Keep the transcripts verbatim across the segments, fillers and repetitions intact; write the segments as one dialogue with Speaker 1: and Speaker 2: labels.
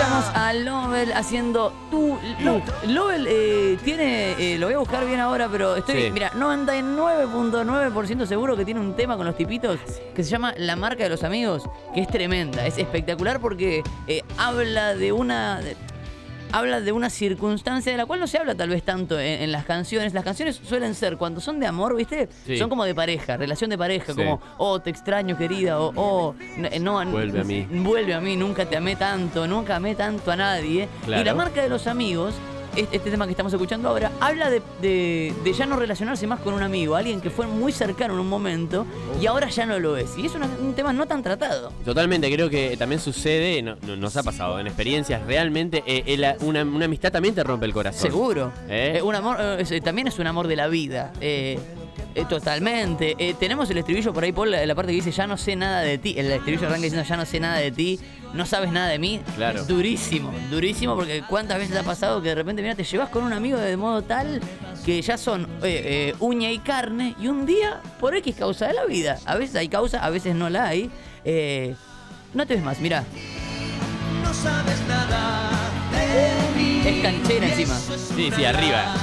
Speaker 1: escuchamos a Lovell haciendo tu... Lo, Lovell eh, tiene... Eh, lo voy a buscar bien ahora, pero estoy...
Speaker 2: Sí.
Speaker 1: Mira, noventa y nueve punto nueve por ciento seguro que tiene un tema con los tipitos que se llama La Marca de los Amigos, que es tremenda, es espectacular porque eh, habla de una... De, habla de una circunstancia de la cual no se habla tal vez tanto en, en las canciones. Las canciones suelen ser, cuando son de amor, ¿viste?
Speaker 2: Sí.
Speaker 1: Son como de pareja, relación de pareja,
Speaker 2: Sí.
Speaker 1: como, oh, te extraño, querida, o, oh, no,
Speaker 2: Vuelve a mí.
Speaker 1: Vuelve a mí, nunca te amé tanto, nunca amé tanto a nadie.
Speaker 2: Claro.
Speaker 1: Y La Marca de los Amigos, este, este tema que estamos escuchando ahora, habla de, de, de ya no relacionarse más con un amigo, alguien que fue muy cercano en un momento y ahora ya no lo es. Y es una, un tema no tan tratado.
Speaker 2: Totalmente, creo que también sucede, no, no- nos ha pasado en experiencias realmente, eh, el- una, una amistad también te rompe el corazón.
Speaker 1: Seguro.
Speaker 2: ¿Eh?
Speaker 1: Eh, un amor, eh, es- también es un amor de la vida. Eh, eh, totalmente. Eh, tenemos el estribillo por ahí, Paul, la, la parte que dice ya no sé nada de ti. El estribillo arranca diciendo ya no sé nada de ti, no sabes nada de mí.
Speaker 2: Claro.
Speaker 1: Durísimo, durísimo, porque cuántas veces ha pasado que de repente, mira, te llevas con un amigo de modo tal que ya son eh, eh, uña y carne y un día, por X causa de la vida. A veces hay causa, a veces no la hay. Eh, no te ves más, mira.
Speaker 3: No sabes nada de mí.
Speaker 1: Es canchera encima.
Speaker 2: Sí, sí, arriba.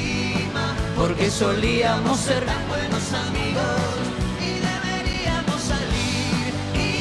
Speaker 1: Porque solíamos ser...
Speaker 3: Buenos amigos y deberíamos salir.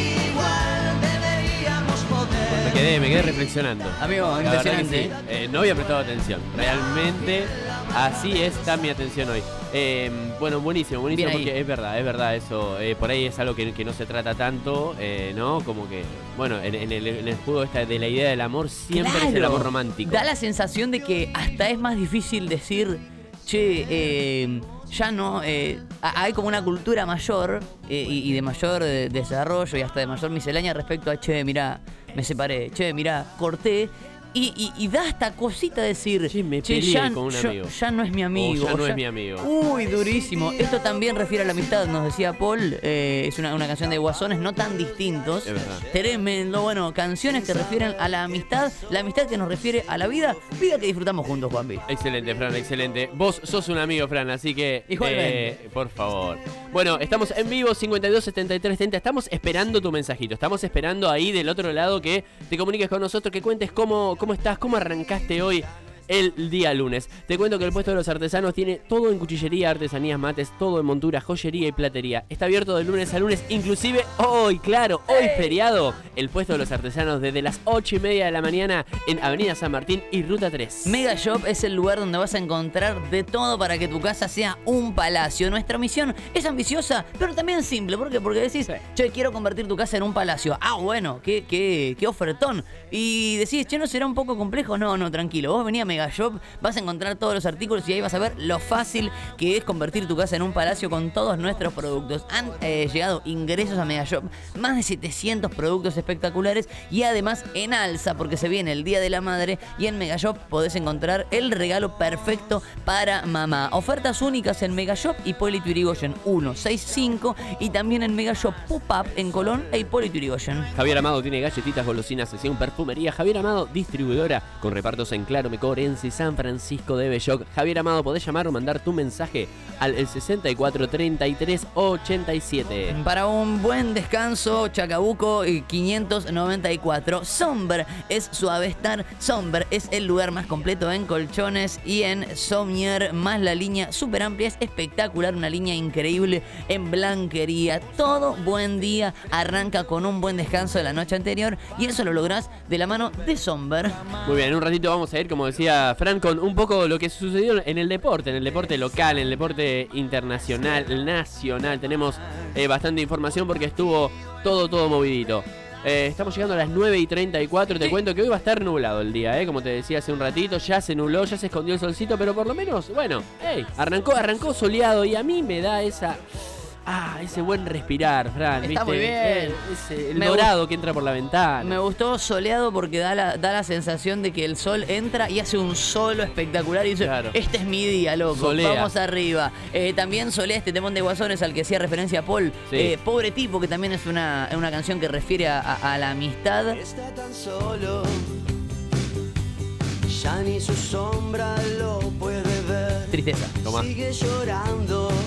Speaker 3: Igual deberíamos
Speaker 2: Me
Speaker 3: poder.
Speaker 2: quedé, me quedé reflexionando.
Speaker 1: Amigo,
Speaker 2: La verdad que
Speaker 1: impresionante.
Speaker 2: sí. Eh, no había prestado atención. Realmente así está mi atención hoy. Eh, bueno, buenísimo, buenísimo,
Speaker 1: Bien ahí.
Speaker 2: porque es verdad, es verdad eso. Eh, por ahí es algo que, que no se trata tanto, eh, ¿no? Como que, bueno, en, en el, en el juego esta de la idea del amor siempre es el
Speaker 1: Claro.
Speaker 2: amor romántico.
Speaker 1: Da la sensación de que hasta es más difícil decir, che, eh, ya no, eh, a- hay como una cultura mayor eh, y, y de mayor eh, desarrollo y hasta de mayor miscelánea respecto a, che, mirá, me separé, che, mirá, corté. Y, y, y da hasta cosita decir,
Speaker 2: Che, me
Speaker 1: che,
Speaker 2: peleé
Speaker 1: ya,
Speaker 2: con un
Speaker 1: yo-
Speaker 2: amigo.
Speaker 1: ya no es mi amigo.
Speaker 2: O ya no
Speaker 1: o
Speaker 2: es mi amigo.
Speaker 1: Uy, durísimo. Esto también refiere a la amistad, nos decía Paul. eh, es una, una canción de Guasones no tan distintos.
Speaker 2: Es verdad.
Speaker 1: Tremendo, bueno, canciones que refieren a la amistad, la amistad que nos refiere a la vida, vida que disfrutamos juntos, Juanpi.
Speaker 2: Excelente, Fran, excelente. Vos sos un amigo, Fran, así que...
Speaker 1: Igualmente.
Speaker 2: eh, por favor. Bueno, estamos en vivo, cincuenta y dos setenta y tres treinta. Estamos esperando tu mensajito. Estamos esperando ahí del otro lado que te comuniques con nosotros, que cuentes cómo, cómo estás, cómo arrancaste hoy el día lunes. Te cuento que el puesto de los artesanos tiene todo en cuchillería, artesanías, mates, todo en montura, joyería y platería. Está abierto de lunes a lunes, inclusive hoy, claro, hoy feriado. El puesto de los artesanos desde las ocho y media de la mañana en Avenida San Martín y Ruta tres.
Speaker 1: Mega Shop es el lugar donde vas a encontrar de todo para que tu casa sea un palacio. Nuestra misión es ambiciosa, pero también simple. ¿Por qué? Porque decís, che, quiero convertir tu casa en un palacio. Ah, bueno, qué, qué, qué ofertón. Y decís, che, ¿no será un poco complejo? No, no, tranquilo. Vos venís a Mega Shop, vas a encontrar todos los artículos y ahí vas a ver lo fácil que es convertir tu casa en un palacio con todos nuestros productos. Han eh, llegado ingresos a Mega Shop, más de setecientos productos espectaculares y además en alza porque se viene el Día de la Madre y en Mega Shop podés encontrar el regalo perfecto para mamá. Ofertas únicas en Mega Shop, Hipólito Yrigoyen ciento sesenta y cinco y también en Mega Shop Pop-Up en Colón e Hipólito Yrigoyen.
Speaker 2: Javier Amado tiene galletitas, golosinas, sección perfumería. Javier Amado, distribuidora con repartos en Claro, Mecorense y San Francisco de Belloc. Javier Amado, podés llamar o mandar tu mensaje al el sesenta y cuatro treinta y tres ochenta y siete.
Speaker 1: Para un buen descanso, Chacabuco eh, quinientos noventa y cuatro. Somber es Suavestar. Somber es el lugar más completo en colchones y en somier, más la línea súper amplia. Es espectacular, una línea increíble en blanquería. Todo buen día arranca con un buen descanso de la noche anterior y eso lo lográs de la mano de Somber.
Speaker 2: Muy bien, en un ratito vamos a ir, como decía Fran, con un poco lo que sucedió en el deporte, en el deporte local, en el deporte internacional, nacional. Tenemos eh, bastante información porque estuvo todo, todo movidito. Eh, estamos llegando a las nueve y treinta y cuatro. Te
Speaker 1: Sí.
Speaker 2: cuento que hoy va a estar nublado el día, ¿eh? Como te decía hace un ratito, ya se nubló, ya se escondió el solcito, pero por lo menos, bueno, hey, arrancó, arrancó soleado y a mí me da esa... Ah, ese buen respirar, Fran.
Speaker 1: Está
Speaker 2: ¿viste?
Speaker 1: muy bien.
Speaker 2: Eh, ese, el
Speaker 1: Me
Speaker 2: dorado que entra por la ventana.
Speaker 1: Me gustó soleado porque da la, da la sensación de que el sol entra y hace un solo espectacular y dice,
Speaker 2: Claro.
Speaker 1: este es mi día, loco,
Speaker 2: Solea.
Speaker 1: vamos arriba. Eh, también solea este temón de Guasones al que hacía referencia Paul.
Speaker 2: Sí.
Speaker 1: Eh, Pobre tipo, que también es una, una canción que refiere a, a- a la amistad.
Speaker 3: Está tan solo, ya ni su sombra lo puede ver.
Speaker 1: Tristeza.
Speaker 2: Tomá.
Speaker 3: Sigue llorando